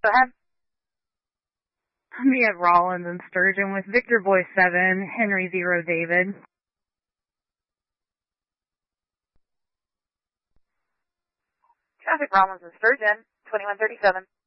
Go ahead. We have Rollins and Sturgeon with Victor Boy 7, Henry 0, David. Traffic Rollins and Sturgeon, 2137.